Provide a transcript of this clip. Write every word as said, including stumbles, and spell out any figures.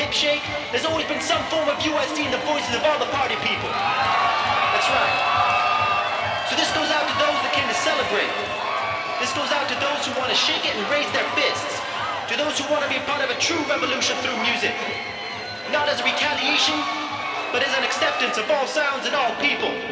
hip shake, there's always been some form of U S D in the voices of all the party people. That's right. So this goes out to those that came to celebrate. This goes out to those who want to shake it and raise their fists. To those who want to be a part of a true revolution through music. Not as a retaliation, but as an acceptance of all sounds and all people.